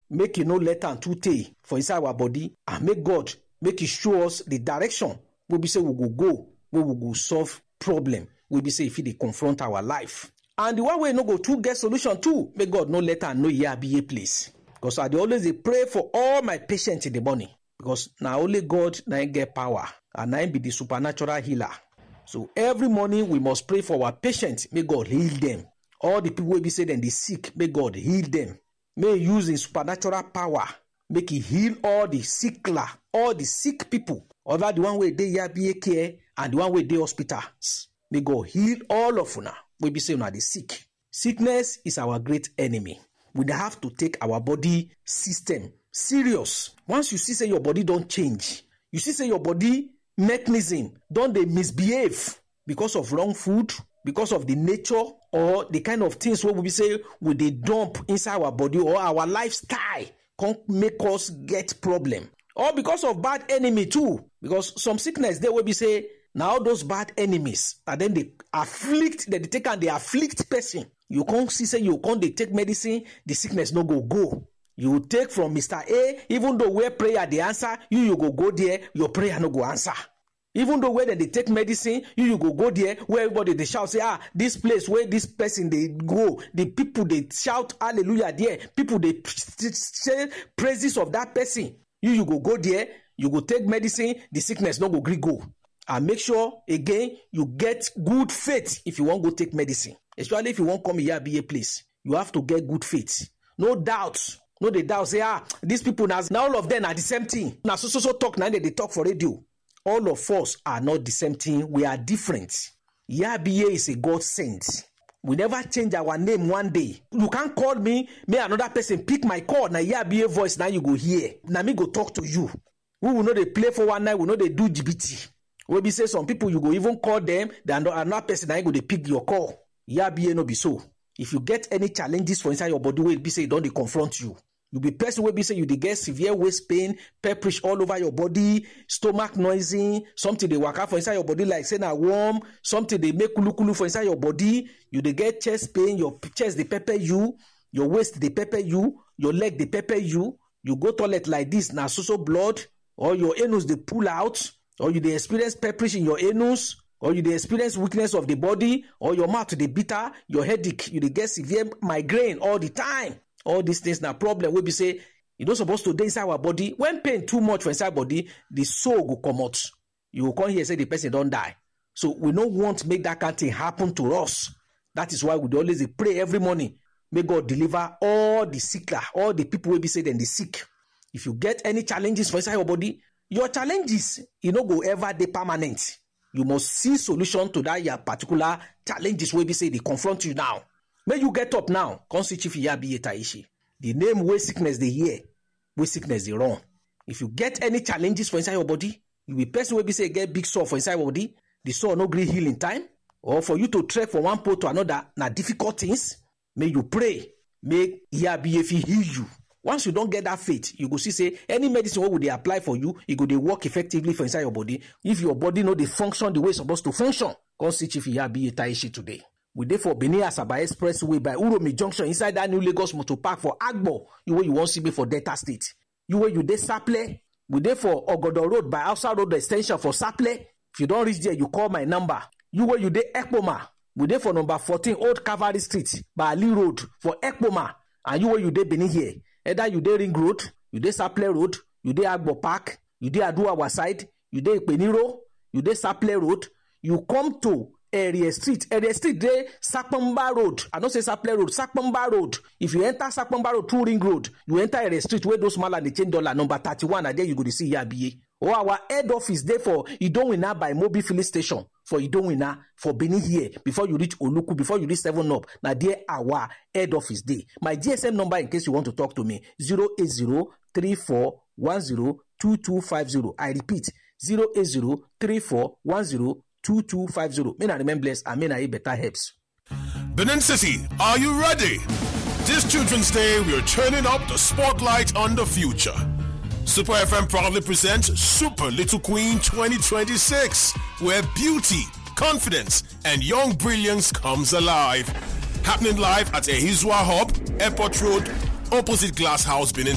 make no let am too tey for inside our body, and make God make He show us the direction wey be say we go, where we go solve problem wey be say if they confront our life. And the one way no go too get solution too, make God no let am know here be a place. Because I dey always pray for all my patients in the morning. Because now only God na get power, and na be the supernatural healer. So every morning we must pray for our patients, may God heal them. All the people wey be say them they sick, may God heal them. May He use His supernatural power, make He heal all the sickler, all the sick people. Over the one way they here be care, and the one way they hospitals. May God heal all of una. We be saying they sick. Sickness is our great enemy. We have to take our body system serious. Once you see say your body don't change, you see say your body mechanism don't they misbehave because of wrong food, because of the nature or the kind of things what we say we they dump inside our body, or our lifestyle can make us get problem, or because of bad enemy too. Because some sickness they will be say now those bad enemies, and then they afflict, they take and they afflict person. You can't see say you can't they take medicine, the sickness no go. You take from Mr. A, even though where prayer the answer, you go there, your prayer no go answer. Even though where they take medicine, you go there, where everybody they shout, say, this place where this person they go, the people they shout hallelujah there, people they say praises of that person. You go there, you go take medicine, the sickness no go go. And make sure again you get good faith if you want to go take medicine. Especially if you want come here be a place, you have to get good faith. No doubts. No, they doubt say, these people now all of them are the same thing. Now so talk now they talk for radio. All of us are not the same thing. We are different. Yabiye is a God sent. We never change our name one day. You can't call me, may another person pick my call. Now Yabiye voice, now you go here. Now me go talk to you. We will know they play for one night, we know they do GBT. We be say some people you go even call them, then another person now go they pick your call. Yabiye no be so. If you get any challenges for inside your body, will be say don't they confront you. You be person will be say you dey get severe waist pain, pepperish all over your body, stomach noisy, something they work out for inside your body like say na warm, something they make kulu for inside your body. You dey get chest pain, your chest they pepper you, your waist they pepper you, your leg they pepper you. You go toilet like this, na so blood, or your anus they pull out, or you dey experience pepperish in your anus, or you dey experience weakness of the body, or your mouth they bitter, your headache, you dey get severe migraine all the time. All these things now problem will be say you don't supposed to dey inside our body. When pain too much for inside body, the soul will come out. You will come here and say the person don't die. So we don't want to make that kind of thing happen to us. That is why we always pray every morning. May God deliver all the sickler, all the people will be say then the sick. If you get any challenges for inside your body, your challenges go ever be permanent. You must see solution to that your particular challenges will be say they confront you now. May you get up now. Come see Chief Yabiye Taishi. The name where sickness they hear, where sickness they run. If you get any challenges for inside your body, you will person will be say get big sore for inside your body. The sore no gree heal in time, or for you to trek from one pole to another, na difficult things. May you pray. May Yabiye heal you. Once you don't get that faith, you go see say any medicine what would they apply for you, it go they work effectively for inside your body. If your body no they function the way it's supposed to function, come see Chief Yabiye Taishi today. We dey for Benin Asaba Expressway by Uromi Junction inside that new Lagos Motor Park for Agbo. You where you want see me for Delta State. You where you dey Saple. We dey for Ogodo Road by Outside Road Extension for Saple. If you don't reach there, you call my number. You where you dey Ekpoma. We dey for number 14 Old Cavalry Street by Ali Road for Ekpoma. And you where you dey Benin here. Either you dey Ring Road, you dey Saple Road, you dey Agbo Park, you dey Aduawa side, you dey Peniro, you dey Saple Road. You come to Area Street dey Sakpamba Road. I don't say Saple Road, Sakpamba Road. If you enter Sakpamba Road through Ring Road, you enter Area Street where those mala they change dollar number 31, and there you go to see Yabiye. Or our head office there for Idowina by Mobi Filling Station for Idowina for Benin here before you reach Oluku, before you reach 7 Up. Now there our head office there. My GSM number in case you want to talk to me 08034102250. I repeat 08034102250. May I remain blessed and may I better helps. Benin City, are you ready? This Children's Day, we are turning up the spotlight on the future. Super FM proudly presents Super Little Queen 2026, where beauty, confidence, and young brilliance comes alive. Happening live at Ehizwa Hub, Airport Road, opposite Glass House, Benin